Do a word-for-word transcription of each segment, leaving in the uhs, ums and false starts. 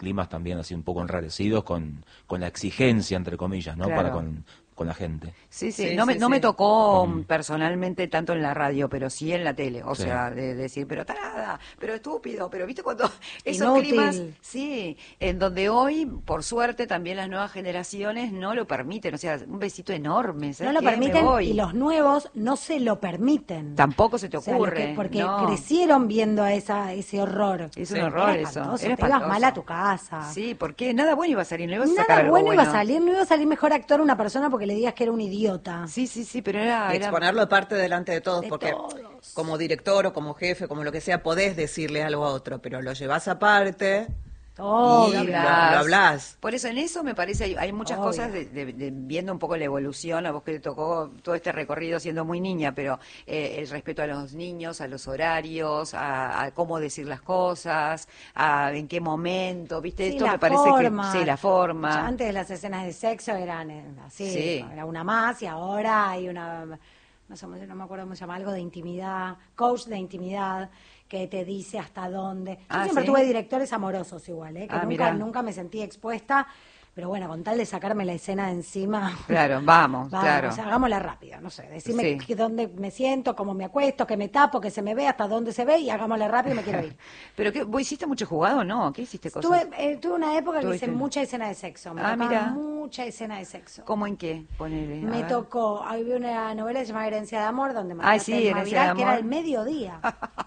climas también así un poco enrarecidos con, con la exigencia, entre comillas, ¿no? Claro. Para con, con la gente. Sí, sí, Sí, no, me, sí, no sí. me tocó Mm. personalmente tanto en la radio, pero sí en la tele, o Sí. sea, de, de decir, pero tarada, pero estúpido, pero viste cuando esos Inútil. climas, sí, en donde hoy, por suerte, también las nuevas generaciones no lo permiten, o sea, un besito enorme, No ¿sabes lo qué? Me permiten voy. y los nuevos no se lo permiten. Tampoco se te O sea, lo ocurre, que- porque no. crecieron viendo a esa, ese horror. Es un Sí. horror Era eso. espantoso, Era te ibas espantoso. mal a tu casa. Sí, porque nada bueno iba a salir, no ibas a sacar Nada algo bueno, bueno. iba a salir, no iba a salir mejor actor una persona porque le digas que era un idiota. Sí, sí, sí, pero era... Y era... exponerlo aparte delante de todos, De porque todos. como director o como jefe, como lo que sea, podés decirle algo a otro, pero lo llevas aparte Todo. y lo, hablas. lo hablás. Por eso en eso me parece hay, hay muchas Obvio. cosas de, de- de- viendo un poco la evolución, a vos que te tocó todo este recorrido siendo muy niña, pero eh, el respeto a los niños, a los horarios, a, a cómo decir las cosas, a en qué momento, viste, Sí, esto la me parece forma. que sí, la forma. Antes las escenas de sexo eran eh, así, Sí. era una más y ahora hay una, no sé, no me acuerdo cómo se llama, algo de intimidad, coach de intimidad, que te dice hasta dónde. Yo Ah, siempre ¿sí? tuve directores amorosos igual, ¿eh? que Ah, nunca, mirá. nunca me sentí expuesta, pero bueno, con tal de sacarme la escena de encima. Claro, vamos, Vamos, claro. o sea, hagámosla rápido, no sé, decime Sí. que dónde me siento, cómo me acuesto, que me tapo, que se me ve, hasta dónde se ve y hagámosla rápido y me quiero ir. Pero qué, ¿vos hiciste mucho jugado o no? ¿Qué hiciste cosas? Tuve, eh, tuve una época que ¿Tuviste? hice mucha escena de sexo, me Ah, tocaba mira. mucha escena de sexo. ¿Cómo en qué? Ponele. a Me ver. tocó, había una novela que se llama Herencia de Amor, donde Ay, María sí, Telma Herencia de Viral, que era Amor. el mediodía.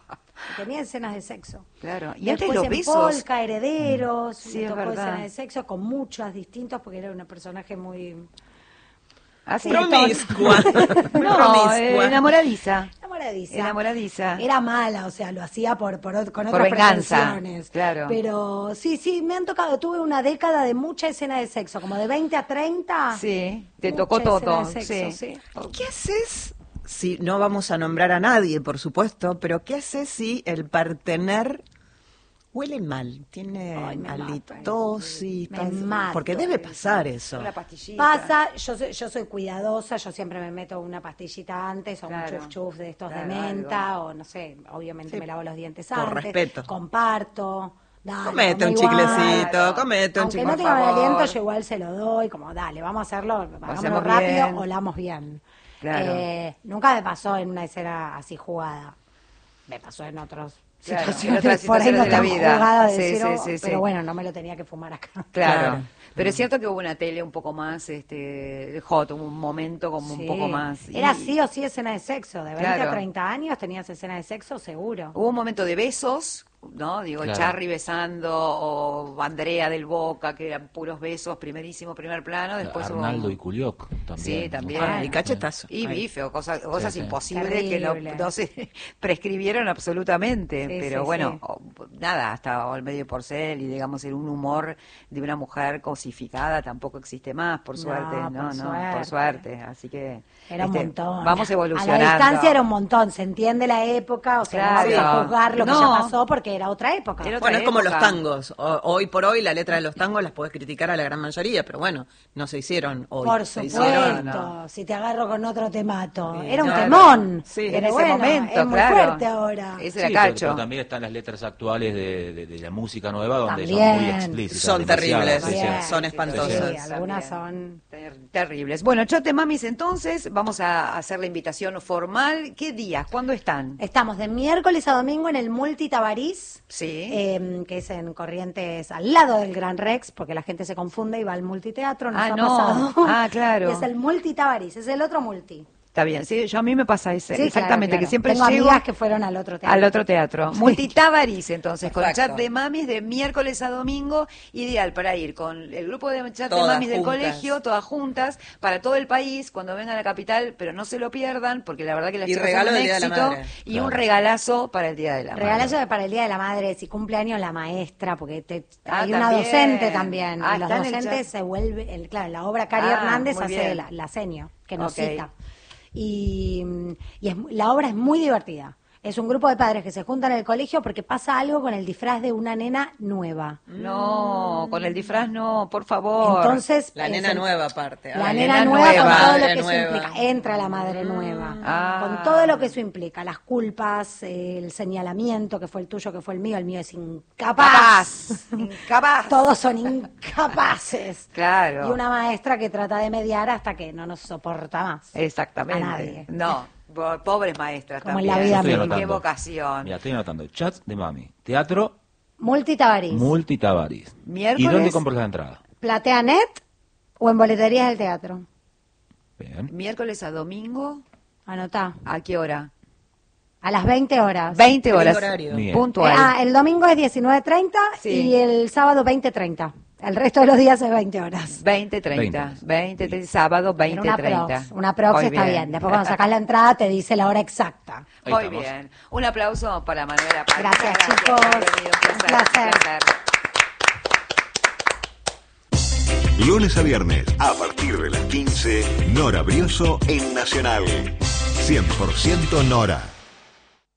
Y tenía escenas de sexo. Claro. Y antes Después los en besos. Polka, Herederos, Sí, me es tocó verdad. escenas de sexo con muchos distintos, porque era un personaje muy... Ah, sí. Promiscua. Muy No, promiscua. eh, enamoradiza. Enamoradiza. Enamoradiza. Era mala, o sea, lo hacía por, por ot- con Por otras venganza, pretensiones. claro. Pero sí, sí, me han tocado, tuve una década de mucha escena de sexo, como de veinte a treinta. Sí, te Mucha tocó escena todo. de sexo, Sí. sí. ¿Y qué haces si, no vamos a nombrar a nadie, por supuesto, pero qué haces si el partener huele mal, tiene Ay, me halitosis? mato. Me mato. Porque debe pasar eso. Una pastillita. Pasa, yo soy, yo soy cuidadosa, yo siempre me meto una pastillita antes o Claro. un chuf chuf de estos Claro, de menta o no sé, obviamente Sí, me lavo los dientes por antes. respeto. Comparto. Dale, Comete come un igual. chiclecito, comete un Aunque chicle, no por tenga mal aliento, favor. yo igual se lo doy, como dale, vamos a hacerlo, hagámoslo hacemos rápido, bien. olamos bien. Claro. Eh, nunca me pasó en una escena así jugada. Me pasó en otros Claro, en situaciones, otras por ahí situaciones no de la tan vida. jugada de Sí, decir, sí, oh, sí, sí. pero bueno, no me lo tenía que fumar acá. Claro. Claro. Pero es cierto que hubo una tele un poco más este hot, un momento como un Sí. poco más. Era y- sí o sí escena de sexo. De veinte Claro. a treinta años tenías escena de sexo seguro. Hubo un momento de besos, ¿no? Digo, Claro. Charry besando o Andrea del Boca, que eran puros besos, primerísimo primer plano. Después hubo- Arnaldo y Culiocq también. Sí, también. Ah, y cachetazo. Y Ahí. bife o cosas, cosas sí. imposibles que no, Terrible. no se prescribieron absolutamente. Sí, pero sí, bueno, sí. o- nada, hasta el medio porcel y digamos el un humor de una mujer cosificada tampoco existe más, por No, suerte, no, por no, suerte. por suerte. Así que Era un este, montón. vamos A evolucionando. la distancia era un montón. Se entiende la época, o sea, no Claro. vamos a juzgar lo que No. ya pasó porque era otra época. Era otra Bueno, es como los época. tangos. O- hoy por hoy la letra de los tangos las podés criticar a la gran mayoría, pero bueno, no se hicieron hoy. Por se supuesto, hicieron. no. si te agarro con otro te mato. Sí, Era un claro. temón. Sí. En pero ese bueno, momento, es muy claro. fuerte ahora. Ese era Sí, pero, Cacho. pero también están las letras actuales de, de- de la música nueva donde son También. muy explícitas. Son demasiadas, terribles, sí, sí. También. son espantosas. Sí, algunas También. son... Ter- terribles. Bueno, Chote Mamis, entonces, vamos a hacer la invitación formal. ¿Qué días? ¿Cuándo están? Estamos de miércoles a domingo en el Multi Tabarís, Sí. eh, que es en Corrientes, al lado del Gran Rex, porque la gente se confunde y va al multiteatro, nos Ah, ha no. pasado. Ah, claro. Y es el Multi Tabarís, es el otro multi. Está bien, sí, yo a mí me pasa ese, Sí, exactamente, claro, que claro. siempre Tengo llego amigas que fueron al otro teatro. al otro teatro. Multitabarís, entonces, con Exacto. chat de mamis de miércoles a domingo, ideal para ir con el grupo de chat de Todas mamis del juntas. colegio, todas juntas, para todo el país, cuando vengan a la capital, pero no se lo pierdan, porque la verdad que las Y chicas regalo son un del Día de la éxito, Madre. y Claro. un regalazo para el Día de la Madre. Regalazo para el Día de la Madre, si cumpleaños la maestra, porque te- Ah, hay una también. docente también. Ah, y los está en el docentes chat. se vuelve, el, claro, la obra Cari Ah, Hernández muy hace bien. la, la seño, que nos Ok. cita. Y, y es, la obra es muy divertida. Es un grupo de padres que se juntan en el colegio porque pasa algo con el disfraz de una nena nueva. No, con el disfraz no, por favor. Entonces, La es nena el- nueva aparte. La Ay, nena nena nueva, nueva, con todo lo madre que eso nueva. implica. Entra la madre nueva. Ah. Con todo lo que eso implica. Las culpas, eh, el señalamiento, que fue el tuyo, que fue el mío. El mío es incapaz. Capaz, incapaz. Todos son incapaces. Claro. Y una maestra que trata de mediar hasta que no nos soporta más. Exactamente. A nadie. No, po- pobres maestras Como en también. la vida Estoy misma. anotando. Qué vocación. Mira, estoy anotando. Chats de mami. Teatro Multitabaris. Multitabaris. Miércoles. ¿Y dónde compras la entrada? Plateanet o en boleterías del teatro. Bien. Miércoles a domingo, Anotá. ¿a qué hora? A las veinte horas. veinte Qué horas. lindo horario. Bien. Puntual. Eh, ah, el domingo es diecinueve treinta Sí. y el sábado veinte treinta. El resto de los días es veinte horas. veinte treinta. veinte. veinte treinta, sábado Pero veinte una treinta. prox, una prox Muy está bien. Después cuando sacas la entrada te dice la hora exacta. Ahí Muy estamos. bien. Un aplauso para Manuela Paz. Gracias, Muchas chicos. por haber venido. Un Un placer. placer. un placer. Lunes a viernes, a partir de las quince, Nora Brioso en Nacional. cien por ciento Nora.